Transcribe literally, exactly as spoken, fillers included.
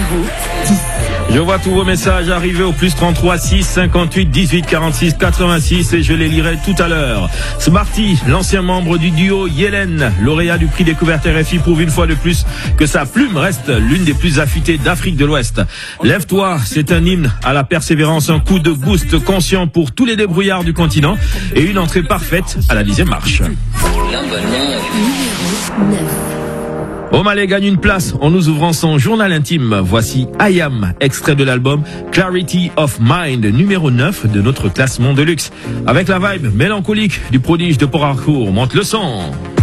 numéro dix. Je vois tous vos messages arriver au plus trente-trois six cinquante-huit dix-huit quarante-six quatre-vingt-six et je les lirai tout à l'heure. Smarty, l'ancien membre du duo Yellen, lauréat du prix découverte R F I, prouve une fois de plus que sa plume reste l'une des plus affûtées d'Afrique de l'Ouest. Lève-toi, c'est un hymne à la persévérance, un coup de boost conscient pour tous les débrouillards du continent et une entrée parfaite à la dixième marche. Numéro neuf. O'Malley gagne une place en nous ouvrant son journal intime. Voici I Am, extrait de l'album Clarity of Mind, numéro neuf de notre classement de luxe. Avec la vibe mélancolique du prodige de Port Harcourt, monte le son.